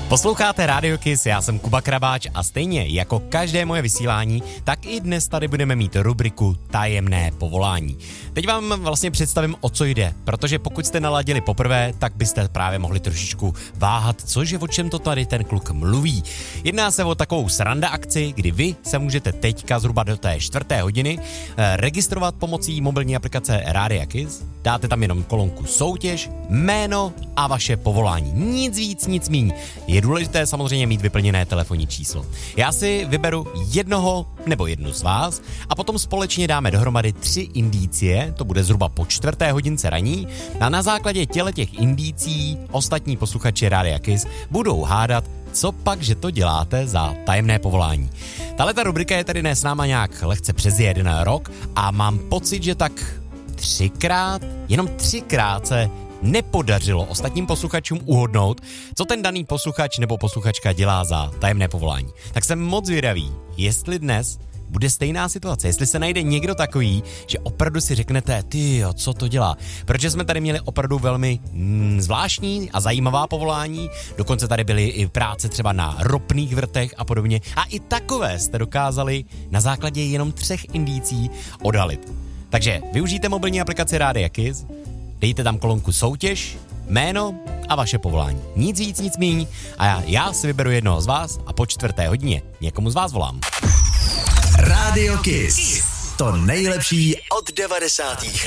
Posloucháte Radio Kiss, já jsem Kuba Krabáč a stejně jako každé moje vysílání, tak i dnes tady budeme mít rubriku Tajemné povolání. Teď vám vlastně představím, o co jde, protože pokud jste naladili poprvé, tak byste právě mohli trošičku váhat, cože o čem to tady ten kluk mluví. Jedná se o takovou sranda akci, kdy vy se můžete teďka zhruba do té 4. hodiny registrovat pomocí mobilní aplikace Radio Kiss. Dáte tam jenom kolonku soutěž, jméno a vaše povolání. Nic víc, nic míň. Je důležité samozřejmě mít vyplněné telefonní číslo. Já si vyberu jednoho nebo jednu z vás a potom společně dáme dohromady 3 indicie, to bude zhruba po 4. hodince raní, a na základě těch indicí ostatní posluchači Rádia Kiss budou hádat, co pak, že to děláte za tajemné povolání. Tahleta rubrika je tady dnes s náma nějak lehce přes 1 rok a mám pocit, že tak 3krát, jenom 3krát se nepodařilo ostatním posluchačům uhodnout, co ten daný posluchač nebo posluchačka dělá za tajemné povolání. Tak jsem moc zvědavý, jestli dnes bude stejná situace, jestli se najde někdo takový, že opravdu si řeknete, tyjo, co to dělá. Protože jsme tady měli opravdu velmi zvláštní a zajímavá povolání, dokonce tady byly i práce třeba na ropných vrtech a podobně. A i takové jste dokázali na základě jenom 3 indicí odhalit. Takže využijte mobilní aplikaci Rádia Kiss, dejte tam kolonku soutěž, jméno a vaše povolání. Nic víc, nic míň a já si vyberu jednoho z vás a po 4. hodině někomu z vás volám. Radio Kiss. To nejlepší od 90. let.